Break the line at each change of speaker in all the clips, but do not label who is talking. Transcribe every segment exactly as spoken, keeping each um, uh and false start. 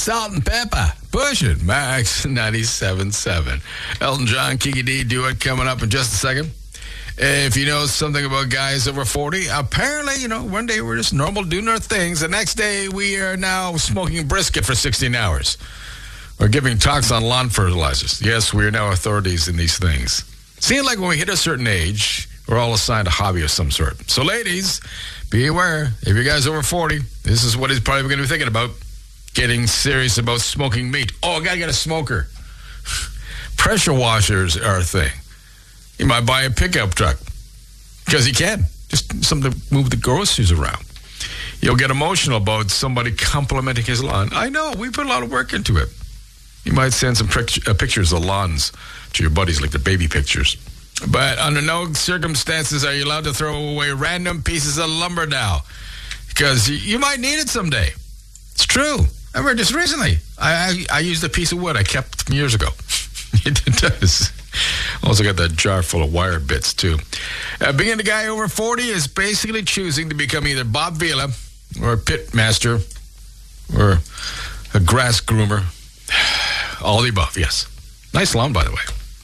Salt and Pepper. Push it. Max ninety-seven point seven. Elton John, Kiki D, do it coming up in just a second. If you know something about guys over forty, apparently, you know, one day we're just normal doing our things. The next day we are now smoking brisket for sixteen hours. Or giving talks on lawn fertilizers. Yes, we are now authorities in these things. Seems like when we hit a certain age, we're all assigned a hobby of some sort. So ladies, be aware, if you guys over forty, this is what he's probably going to be thinking about. Getting serious about smoking meat. Oh, I got to get a smoker. Pressure washers are a thing. You might buy a pickup truck because you can. Just something to move the groceries around. You'll get emotional about somebody complimenting his lawn. I know, we put a lot of work into it. You might send some pic- uh, pictures of lawns to your buddies, like the baby pictures. But under no circumstances are you allowed to throw away random pieces of lumber now, because you, you might need it someday. It's true. I remember just recently, I, I, I used a piece of wood I kept from years ago. It does. Also got that jar full of wire bits, too. Uh, being a guy over forty is basically choosing to become either Bob Vila or a pit master or a grass groomer. All the above, yes. Nice lawn, by the way.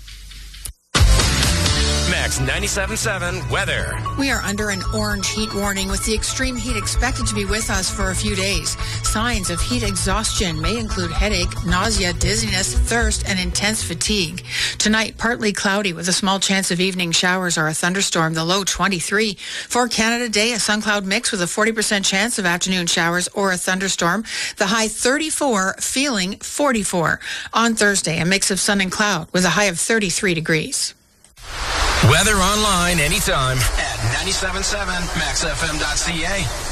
Max ninety-seven point seven weather.
We are under an orange heat warning with the extreme heat expected to be with us for a few days. Signs of heat exhaustion may include headache, nausea, dizziness, thirst, and intense fatigue. Tonight, partly cloudy with a small chance of evening showers or a thunderstorm, the low twenty-three. For Canada Day, a sun cloud mix with a forty percent chance of afternoon showers or a thunderstorm, the high thirty-four, feeling forty-four. On Thursday, a mix of sun and cloud with a high of thirty-three degrees.
Weather online anytime at ninety-seven point seven max f m dot c a.